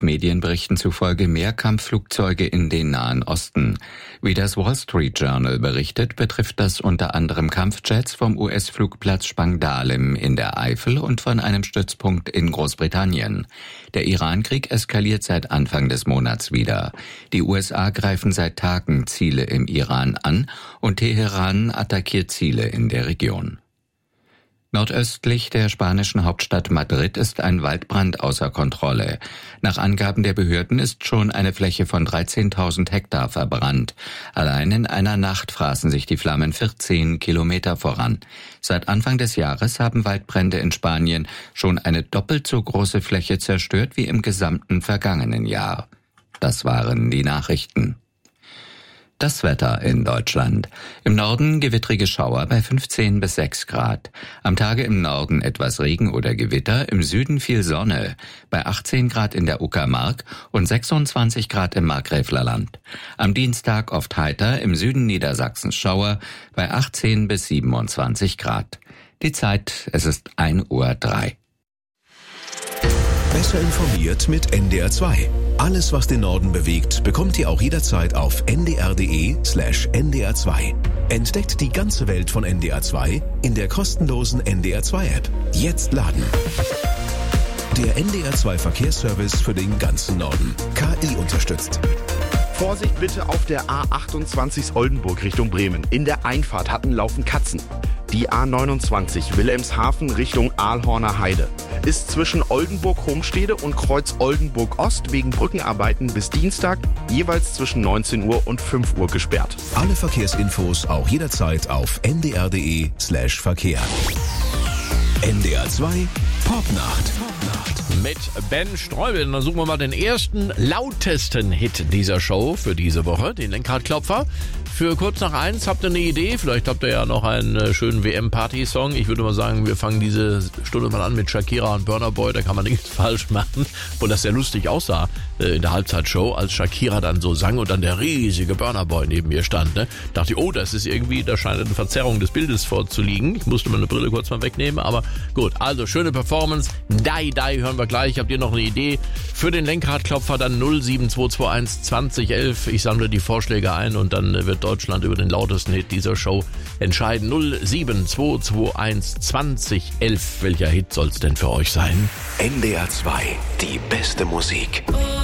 Medienberichten zufolge mehr Kampfflugzeuge in den Nahen Osten. Wie das Wall Street Journal berichtet, betrifft das unter anderem Kampfjets vom US-Flugplatz Spangdahlem in der Eifel und von einem Stützpunkt in Großbritannien. Der Irankrieg eskaliert seit Anfang des Monats wieder. Die USA greifen seit Tagen Ziele im Iran an und Teheran attackiert Ziele in der Region. Nordöstlich der spanischen Hauptstadt Madrid ist ein Waldbrand außer Kontrolle. Nach Angaben der Behörden ist schon eine Fläche von 13.000 Hektar verbrannt. Allein in einer Nacht fraßen sich die Flammen 14 Kilometer voran. Seit Anfang des Jahres haben Waldbrände in Spanien schon eine doppelt so große Fläche zerstört wie im gesamten vergangenen Jahr. Das waren die Nachrichten. Das Wetter in Deutschland. Im Norden gewittrige Schauer bei 15 bis 6 Grad. Am Tage im Norden etwas Regen oder Gewitter, im Süden viel Sonne. Bei 18 Grad in der Uckermark und 26 Grad im Markgräflerland. Am Dienstag oft heiter, im Süden Niedersachsens Schauer bei 18 bis 27 Grad. Die Zeit, es ist 1:03 Uhr. Besser informiert mit NDR 2. Alles, was den Norden bewegt, bekommt ihr auch jederzeit auf ndr.de/ndr2. Entdeckt die ganze Welt von NDR 2 in der kostenlosen NDR 2 App. Jetzt laden. Der NDR 2 Verkehrsservice für den ganzen Norden. KI unterstützt. Vorsicht bitte auf der A28 Oldenburg Richtung Bremen. In der Einfahrt laufen Katzen. Die A29 Wilhelmshaven Richtung Aalhorner Heide ist zwischen Oldenburg-Homstede und Kreuz Oldenburg-Ost wegen Brückenarbeiten bis Dienstag jeweils zwischen 19 Uhr und 5 Uhr gesperrt. Alle Verkehrsinfos auch jederzeit auf ndr.de/Verkehr. NDR 2 Popnacht. Mit Ben Streubel. Dann suchen wir mal den ersten lautesten Hit dieser Show für diese Woche, den Lenkradklopfer. Für kurz nach 1 habt ihr eine Idee, vielleicht habt ihr ja noch einen schönen WM-Party-Song. Ich würde mal sagen, wir fangen diese Stunde mal an mit Shakira und Burna Boy, da kann man nichts falsch machen. Und das sehr lustig aussah in der Halbzeitshow, als Shakira dann so sang und dann der riesige Burna Boy neben mir stand. Ne? Dachte ich, oh, das ist irgendwie, da scheint eine Verzerrung des Bildes vorzuliegen. Ich musste meine Brille kurz mal wegnehmen, aber gut. Also, schöne Performance. Die hören wir gleich. Habt ihr noch eine Idee für den Lenkradklopfer? Dann 07221 2011. Ich sammle die Vorschläge ein und dann wird Deutschland über den lautesten Hit dieser Show entscheiden. 07221 2011. Welcher Hit soll's denn für euch sein? NDR 2, die beste Musik.